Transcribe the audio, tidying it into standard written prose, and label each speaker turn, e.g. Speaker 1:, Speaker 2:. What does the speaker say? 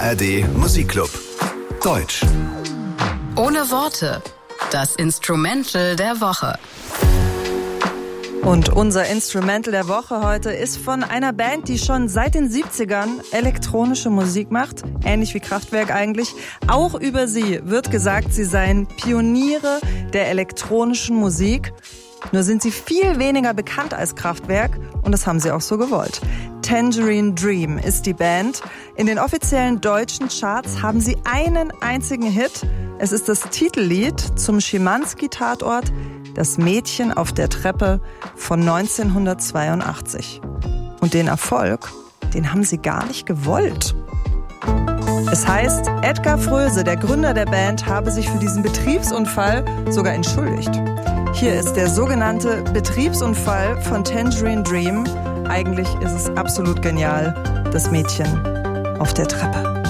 Speaker 1: ARD Musikclub. Deutsch.
Speaker 2: Ohne Worte. Das Instrumental der Woche.
Speaker 3: Und unser Instrumental der Woche heute ist von einer Band, die schon seit den 70ern elektronische Musik macht. Ähnlich wie Kraftwerk eigentlich. Auch über sie wird gesagt, sie seien Pioniere der elektronischen Musik. Nur sind sie viel weniger bekannt als Kraftwerk und das haben sie auch so gewollt. Tangerine Dream ist die Band. In den offiziellen deutschen Charts haben sie einen einzigen Hit. Es ist das Titellied zum Schimanski-Tatort Das Mädchen auf der Treppe von 1982. Und den Erfolg, den haben sie gar nicht gewollt. Es heißt, Edgar Froese, der Gründer der Band, habe sich für diesen Betriebsunfall sogar entschuldigt. Hier ist der sogenannte Betriebsunfall von Tangerine Dream. Eigentlich ist es absolut genial, das Mädchen auf der Treppe.